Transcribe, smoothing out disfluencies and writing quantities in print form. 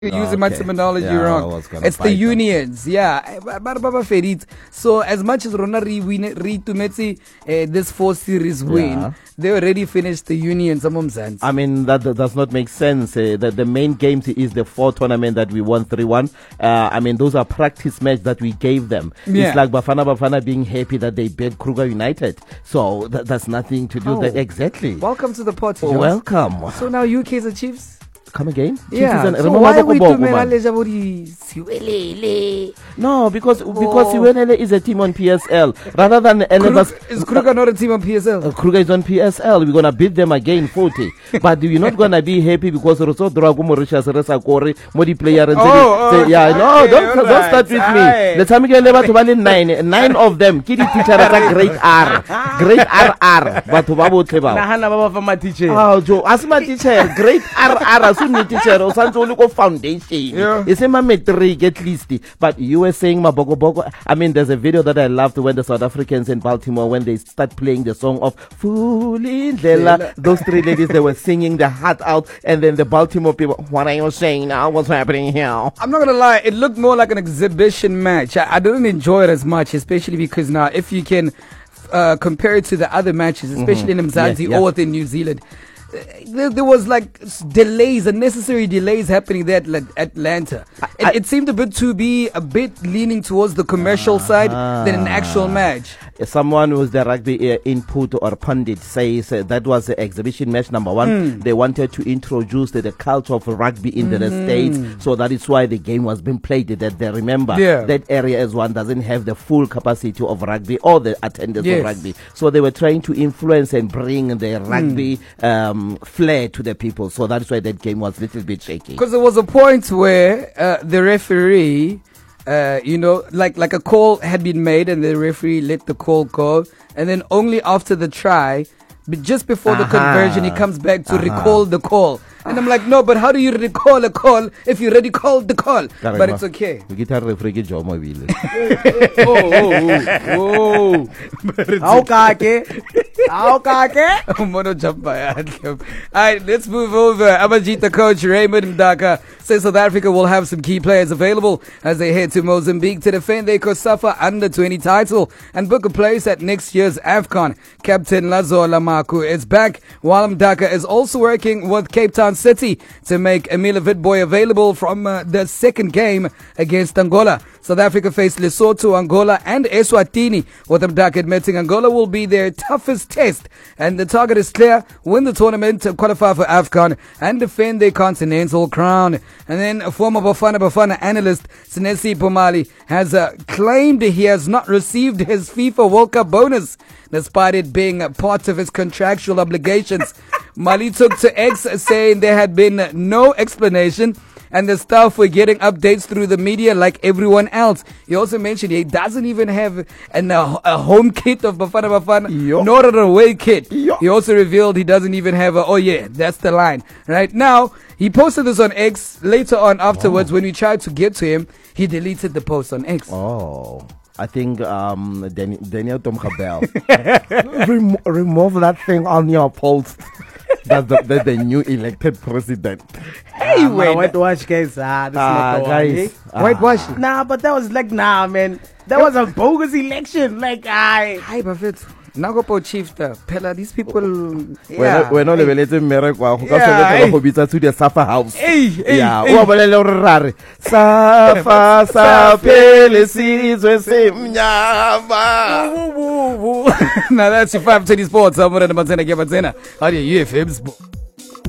You're using my terminology wrong. It's the them. unions, yeah. So as much as Rona Ritumetse this 4 series win, they already finished the union. I mean, that does not make sense. The main games is the 4 tournament that we won 3-1. I mean, those are practice match that we gave them. It's like Bafana being happy that they beat Kruger United. So that's nothing to do with that. Exactly. Welcome to the party. Welcome. So now UK's the Chiefs? Come again? Yeah. So why are we doing No, because Siwenele is a team on PSL rather than Is Kruger not a team on PSL? Kruger is on PSL. We're gonna beat them again 40. But you're not gonna be happy because Rosso Drago Mauritius Resakori Modi player and don't start with me. The time you never to 9 of them. Kidi teacher at great R. Great RR. But Babu Teba. Nahana Baba for my teacher. Oh Joe, as my teacher, great RR. Teacher or Santo Foundation. It's a metric at least. But you were saying Mabogo. I mean, there's a video that I loved when the South Africans in Baltimore, when they start playing the song of Fooling Lela, those 3 ladies, they were singing their heart out, and then the Baltimore people, what are you saying now? What's happening here? I'm not gonna lie, it looked more like an exhibition match. I didn't enjoy it as much, especially because now if you can compare it to the other matches, especially in Mzansi or within New Zealand, there was like delays, unnecessary delays happening there at Atlanta. It seemed to be a bit leaning towards the commercial side than an actual match. Someone who's the rugby input or pundit says that was the exhibition match number 1. They wanted to introduce the culture of rugby in the States, so that is why the game was being played. That they remember that area as one doesn't have the full capacity of rugby or the attendance of rugby. So they were trying to influence and bring the rugby flair to the people, so that's why that game was a little bit shaky. Because there was a point where the referee, like a call had been made and the referee let the call go, and then only after the try, but just before the conversion, he comes back to recall the call. And I'm like, no, but how do you recall a call if you already called the call? But it's okay. Alright, let's move over. Abajita coach Raymond Mdaka says South Africa will have some key players available as they head to Mozambique to defend their COSAFA Under-20 title and book a place at next year's AFCON. Captain Lazo Lamaku is back, while Mdaka is also working with Cape Town City to make Emile Witbooi available from the second game against Angola. South Africa faced Lesotho, Angola and Eswatini, with Mdaka admitting Angola will be their toughest test, and the target is clear: win the tournament, qualify for AFCON and defend their continental crown. And then a former Bafana analyst Senesi Pomali has claimed he has not received his FIFA World Cup bonus despite it being part of his contractual obligations. Mali took to X saying there had been no explanation and the staff were getting updates through the media like everyone else. He also mentioned he doesn't even have a home kit of Bafana, nor an away kit. He also revealed he doesn't even have that's the line. Right now, he posted this on X. Later on afterwards, when we tried to get to him, he deleted the post on X. I think Daniel Tomkabel remove that thing on your post. That's the new elected president. Hey, whitewash guys. Guys. Whitewash. Nah, but that was like, man. That was a bogus election. Like, Hi, Buffett. Nagopo chief Pella, these people we're not levelete mmereko go ka go bitsa to the Safa house. O bolele rare Safa sa pele sizwe semnyama. Now that's your 520 sports. I'm going to Matsena. How do you UFM Sport?